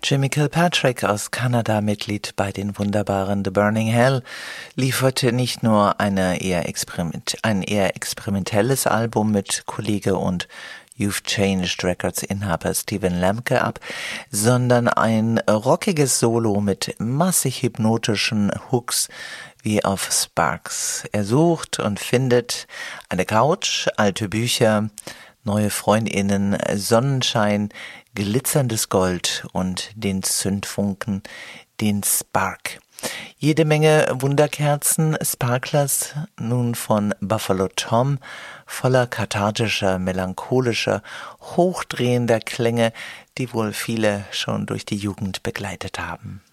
Jimmy Kilpatrick aus Kanada, Mitglied bei den wunderbaren The Burning Hell, lieferte nicht nur ein eher experimentelles Album mit Kollege und You've Changed Records Inhaber Stephen Lemke ab, sondern ein rockiges Solo mit massig hypnotischen Hooks wie auf Sparks. Er sucht und findet eine Couch, alte Bücher, neue FreundInnen, Sonnenschein, glitzerndes Gold und den Zündfunken, den Spark. Jede Menge Wunderkerzen, Sparklers, nun von Buffalo Tom, voller kathartischer, melancholischer, hochdrehender Klänge, die wohl viele schon durch die Jugend begleitet haben.